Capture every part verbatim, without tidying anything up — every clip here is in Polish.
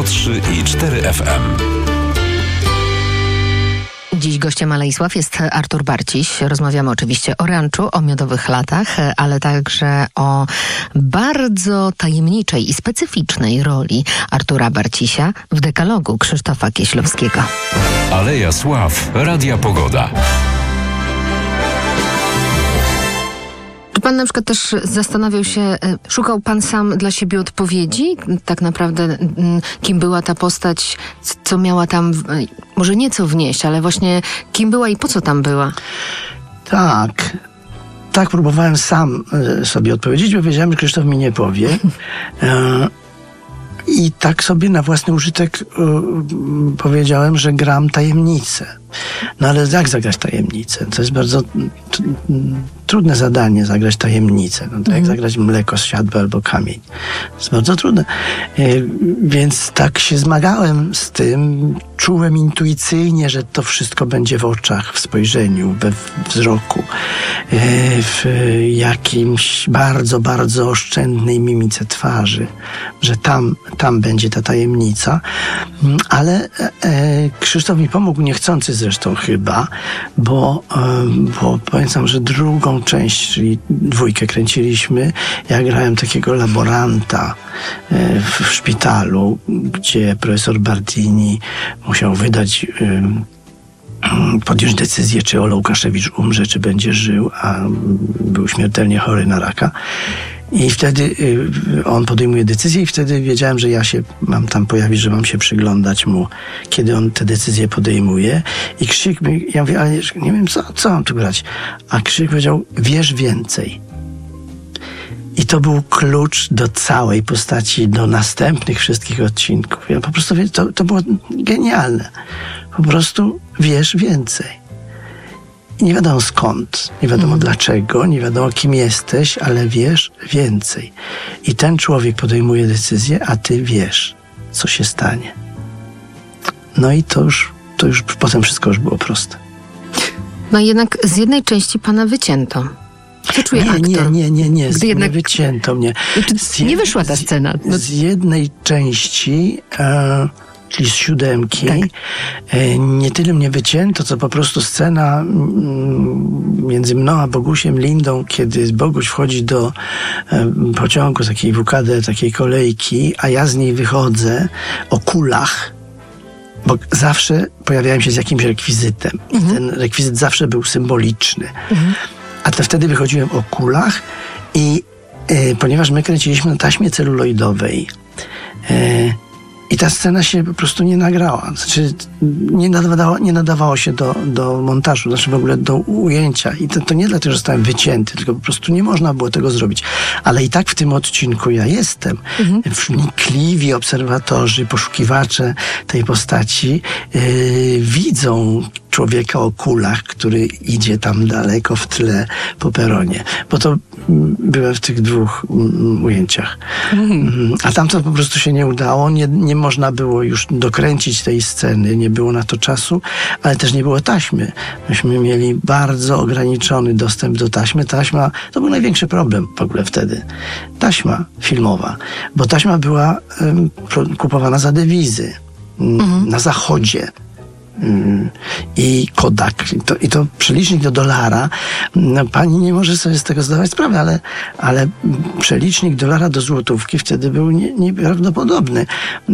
zero trzy i cztery F M. Dziś gościem Aleisław jest Artur Barciś. Rozmawiamy oczywiście o ranczu, o miodowych latach, ale także o bardzo tajemniczej i specyficznej roli Artura Barcisia w dekalogu Krzysztofa Kieślowskiego. Aleja Sław, Radia Pogoda. Czy pan na przykład też zastanawiał się, szukał pan sam dla siebie odpowiedzi? Tak naprawdę kim była ta postać, co miała tam, może nie co wnieść, ale właśnie kim była i po co tam była? Tak. Tak próbowałem sam sobie odpowiedzieć, bo wiedziałem, że Krzysztof mi nie powie. I tak sobie na własny użytek powiedziałem, że gram tajemnicę. No ale jak zagrać tajemnicę? To jest bardzo t- trudne zadanie, zagrać tajemnicę. No, to jak zagrać mleko z siadła albo kamień. To jest bardzo trudne. E, więc tak się zmagałem z tym. Czułem intuicyjnie, że to wszystko będzie w oczach, w spojrzeniu, we wzroku. E, w jakimś bardzo, bardzo oszczędnej mimice twarzy. Że tam, tam będzie ta tajemnica. Ale e, Krzysztof mi pomógł niechcący zresztą chyba, bo, bo pamiętam, że drugą część, czyli dwójkę kręciliśmy. Ja grałem takiego laboranta w szpitalu, gdzie profesor Bardini musiał wydać, podjąć decyzję, czy Ola Łukaszewicz umrze, czy będzie żył, a był śmiertelnie chory na raka. I wtedy y, on podejmuje decyzję i wtedy wiedziałem, że ja się mam tam pojawić, że mam się przyglądać mu, kiedy on te decyzje podejmuje. I Krzyk, ja mówię, ale nie wiem, co, co mam tu grać. A Krzyk powiedział, wiesz więcej. I to był klucz do całej postaci, do następnych wszystkich odcinków. Ja po prostu, to, to było genialne. Po prostu wiesz więcej. I nie wiadomo skąd, nie wiadomo mm. dlaczego, nie wiadomo kim jesteś, ale wiesz więcej. I ten człowiek podejmuje decyzję, a ty wiesz, co się stanie. No i to już, to już potem wszystko już było proste. No jednak z jednej części pana wycięto. Co czuje nie, aktor? Nie, nie, nie, nie. Gdy jednak... nie wycięto mnie. Z jed... Nie wyszła ta scena. No... Z jednej części... E... czyli z siódemki, tak. Nie tyle mnie wycięto, co po prostu scena między mną a Bogusiem Lindą, kiedy Boguś wchodzi do pociągu, takiej W K D, takiej kolejki, a ja z niej wychodzę o kulach, bo zawsze pojawiałem się z jakimś rekwizytem. Mhm. I ten rekwizyt zawsze był symboliczny. Mhm. A to wtedy wychodziłem o kulach i e, ponieważ my kręciliśmy na taśmie celuloidowej, e, i ta scena się po prostu nie nagrała. Znaczy, nie nadawało, nie nadawało się do, do montażu, znaczy w ogóle do ujęcia. I to, to nie dlatego, że zostałem wycięty, tylko po prostu nie można było tego zrobić. Ale i tak w tym odcinku ja jestem. Mhm. Wnikliwi obserwatorzy, poszukiwacze tej postaci yy, widzą człowieka o kulach, który idzie tam daleko w tle po peronie. Bo to byłem w tych dwóch mm, ujęciach. Mhm. A tam to po prostu się nie udało. Nie, nie można było już dokręcić tej sceny. Nie było na to czasu, ale też nie było taśmy. Myśmy mieli bardzo ograniczony dostęp do taśmy. Taśma, to był największy problem w ogóle wtedy. Taśma filmowa. Bo taśma była um, kupowana za dewizy. Mhm. Na zachodzie. I Kodak. I to, i to przelicznik do dolara. No, pani nie może sobie z tego zdawać sprawy, ale, ale przelicznik dolara do złotówki wtedy był nie, nieprawdopodobny.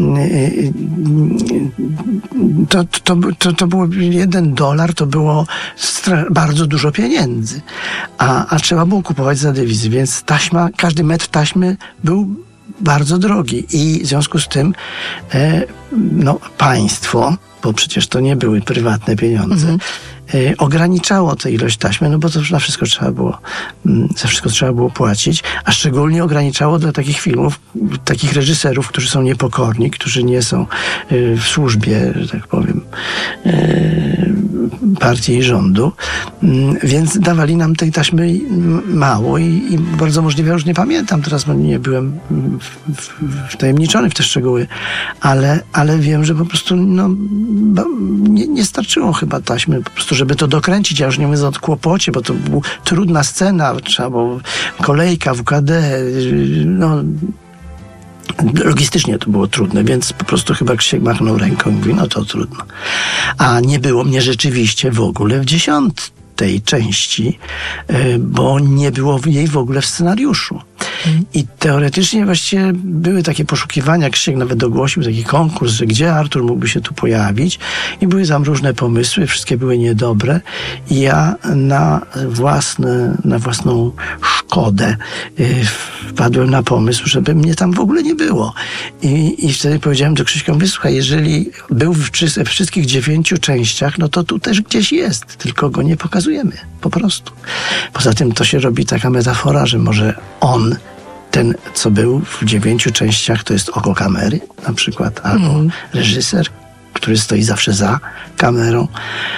To, to, to, to było jeden dolar, to było stra- bardzo dużo pieniędzy. A, a trzeba było kupować za dewizy, więc taśma, każdy metr taśmy był bardzo drogi. I w związku z tym e, no, państwo, bo przecież to nie były prywatne pieniądze, mhm. y, ograniczało tę ilość taśmy, no bo to na wszystko trzeba było, mm, za wszystko trzeba było płacić, a szczególnie ograniczało dla takich filmów, takich reżyserów, którzy są niepokorni, którzy nie są y, w służbie, że tak powiem, y, partii i rządu, y, więc dawali nam tej taśmy mało i, i bardzo możliwe, już nie pamiętam teraz, bo nie byłem wtajemniczony w te szczegóły, ale, ale wiem, że po prostu no, nie, nie starczyło chyba taśmy, po prostu, żeby to dokręcić. Ja już nie mówię o kłopocie, bo to była trudna scena, trzeba było kolejka, W K D, no Logistycznie to było trudne, więc po prostu chyba Krzysiek machnął ręką i mówi, no to trudno. A nie było mnie rzeczywiście w ogóle w dziesiątej części, bo nie było jej w ogóle w scenariuszu. I teoretycznie właściwie były takie poszukiwania, Krzysiek nawet ogłosił taki konkurs, że gdzie Artur mógłby się tu pojawić i były tam różne pomysły, wszystkie były niedobre i ja na własne, na własną szkodę y, wpadłem na pomysł, żeby mnie tam w ogóle nie było. I, i wtedy powiedziałem do Krzyśka, mówię, słuchaj, jeżeli był w, w wszystkich dziewięciu częściach, no to tu też gdzieś jest, tylko go nie pokazujemy, po prostu. Poza tym to się robi taka metafora, że może on, ten, co był w dziewięciu częściach, to jest oko kamery na przykład, albo mm. reżyser, który stoi zawsze za kamerą.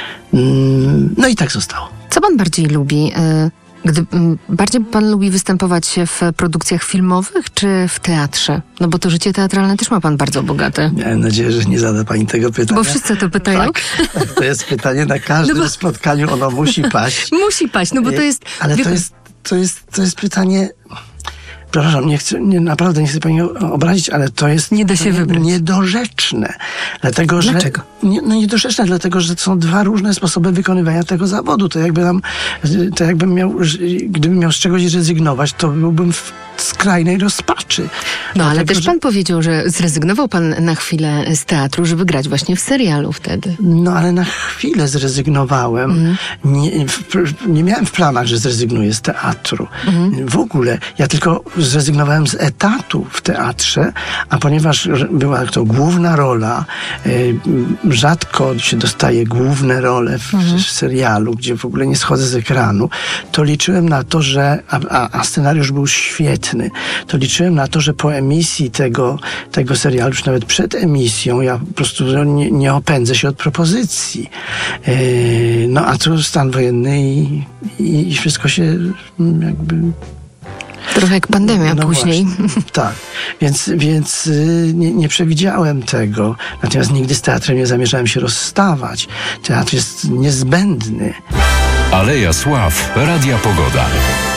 No i tak zostało. Co pan bardziej lubi? Gdy, bardziej pan lubi występować w produkcjach filmowych, czy w teatrze? No bo to życie teatralne też ma pan bardzo bogate. Miałem nadzieję, że nie zada pani tego pytania. Bo wszyscy to pytają. Tak, to jest pytanie na każdym no bo... spotkaniu, ono musi paść. Musi paść, no bo to jest... Ale to jest, to jest, to jest pytanie... Przepraszam, nie chcę, nie, naprawdę nie chcę pani obrazić, ale to jest nie da się wybrać. Niedorzeczne. Dlatego, że, Dlaczego? Nie, no niedorzeczne, dlatego, że są dwa różne sposoby wykonywania tego zawodu. To jakby nam, to jakbym miał, gdybym miał z czegoś rezygnować, to byłbym w skrajnej rozpaczy. No dlatego, ale też że... pan powiedział, że zrezygnował pan na chwilę z teatru, żeby grać właśnie w serialu wtedy. No ale na chwilę zrezygnowałem. Mm. Nie, w, nie miałem w planach, że zrezygnuję z teatru. Mm. W ogóle. Ja tylko zrezygnowałem z etatu w teatrze, a ponieważ była to główna rola, y, rzadko się dostaje główne role w, mm. w serialu, gdzie w ogóle nie schodzę z ekranu, to liczyłem na to, że a, a, a scenariusz był świetny, to liczyłem na to, że po emisji tego, tego serialu, już nawet przed emisją, ja po prostu nie, nie opędzę się od propozycji. Yy, no a tu stan wojenny i, i, i wszystko się jakby... Trochę jak pandemia no, no później. Właśnie, tak, więc, więc yy, nie, nie przewidziałem tego. Natomiast nigdy z teatrem nie zamierzałem się rozstawać. Teatr jest niezbędny. Aleja Sław, Radia Pogoda.